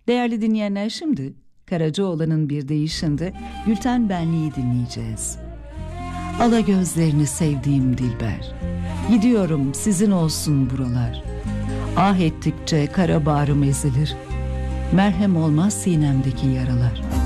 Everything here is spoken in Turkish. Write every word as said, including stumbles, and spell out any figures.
Değerli dinleyenler, şimdi Karacaoğlan'ın bir deyişinde Gülten Benli'yi dinleyeceğiz. Ala gözlerini sevdiğim dilber, gidiyorum sizin olsun buralar. Ah ettikçe kara bağrım ezilir, merhem olmaz sinemdeki yaralar.